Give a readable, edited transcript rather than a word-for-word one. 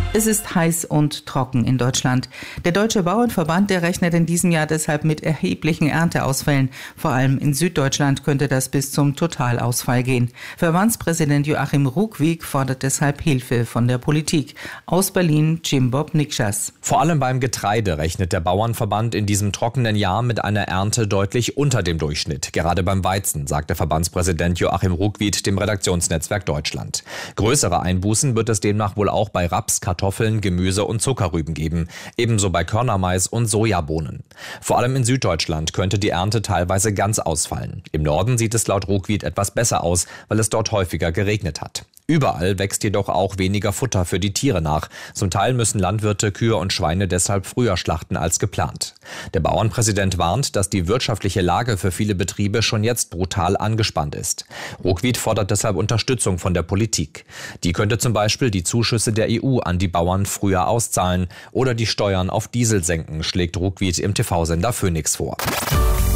Es ist heiß und trocken in Deutschland. Der Deutsche Bauernverband, der rechnet in diesem Jahr deshalb mit erheblichen Ernteausfällen. Vor allem in Süddeutschland könnte das bis zum Totalausfall gehen. Verbandspräsident Joachim Rugwig fordert deshalb Hilfe von der Politik. Aus Berlin, Jimbob Nikschas. Vor allem beim Getreide rechnet der Bauernverband in diesem trockenen Jahr mit einer Ernte deutlich unter dem Durchschnitt. Gerade beim Weizen, sagt der Verbandspräsident Joachim Rugwig dem Redaktionsnetzwerk Deutschland. Größere Einbußen wird es demnach wohl auch bei Raps, Kartoffeln, Gemüse und Zuckerrüben geben, ebenso bei Körnermais und Sojabohnen. Vor allem in Süddeutschland könnte die Ernte teilweise ganz ausfallen. Im Norden sieht es laut Rugwig etwas besser aus, weil es dort häufiger geregnet hat. Überall wächst jedoch auch weniger Futter für die Tiere nach. Zum Teil müssen Landwirte Kühe und Schweine deshalb früher schlachten als geplant. Der Bauernpräsident warnt, dass die wirtschaftliche Lage für viele Betriebe schon jetzt brutal angespannt ist. Rugwig fordert deshalb Unterstützung von der Politik. Die könnte zum Beispiel die Zuschüsse der EU an die Bauern früher auszahlen oder die Steuern auf Diesel senken, schlägt Rugwig im TV-Sender Phoenix vor.